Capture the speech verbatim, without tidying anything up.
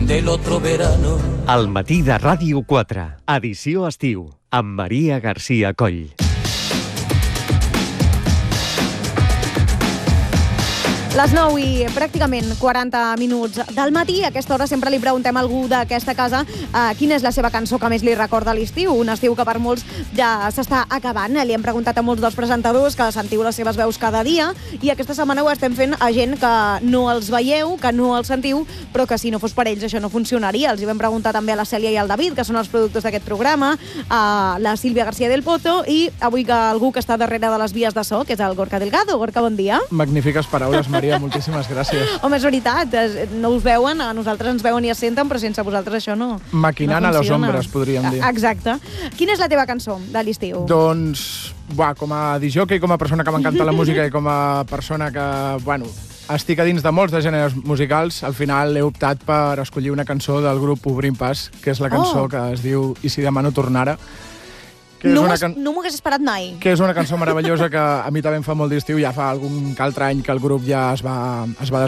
del otro verano. Al matí de Ràdio quatre, edició estiu, amb Maria García Coll. Les nou i pràcticament quaranta minuts del matí. A aquesta hora sempre li preguntem a algú d'aquesta casa eh, quina és la seva cançó que més li recorda l'estiu. Un estiu que per molts ja s'està acabant. Li hem preguntat a molts dels presentadors que sentiu les seves veus cada dia i aquesta setmana ho estem fent a gent que no els veieu, que no els sentiu, però que si no fos per ells això no funcionaria. Els hi vam preguntar també a la Cèlia i al David, que són els productors d'aquest programa, a la Sílvia García del Poto i avui que algú que està darrere de les vies de so, que és el Gorka Delgado. Gorka, bon dia. Magnífiques paraules, Maria, moltíssimes gràcies. Home, és veritat, no us veuen, a nosaltres ens veuen i es senten, però sense vosaltres això no Maquinant no a les ombres, podríem dir. Exacte. Quina és la teva cançó de l'estiu? Doncs, buah, com a disjockey, com a persona que m'encanta la música i com a persona que, bueno, estic a dins de molts de gèneres musicals, al final he optat per escollir una cançó del grup Obrim Pas, que és la cançó oh. que es diu I si demà no tornara. No, can... no m'ho hagués esperat mai. Que és una cançó meravellosa que a mi també em fa molt d'estiu, ja fa algun que altre any que el grup ja es va, es va